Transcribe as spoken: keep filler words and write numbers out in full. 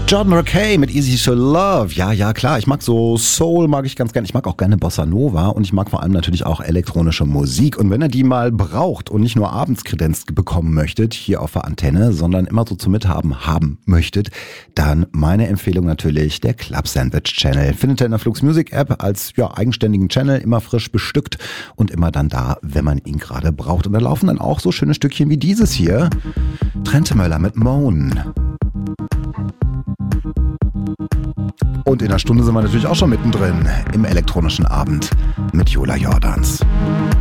Jordan Rakei mit Easy to Love. Ja, ja, klar. Ich mag so Soul, mag ich ganz gerne. Ich mag auch gerne Bossa Nova und ich mag vor allem natürlich auch elektronische Musik. Und wenn ihr die mal braucht und nicht nur abends Kredenz bekommen möchtet, hier auf der Antenne, sondern immer so zum Mithaben haben möchtet, dann meine Empfehlung natürlich der Club Sandwich Channel. Findet ihr in der Flux Music App als ja, eigenständigen Channel, immer frisch bestückt und immer dann da, wenn man ihn gerade braucht. Und da laufen dann auch so schöne Stückchen wie dieses hier. Trentemöller mit Moan. Und in einer Stunde sind wir natürlich auch schon mittendrin im elektronischen Abend mit Jola Jordans.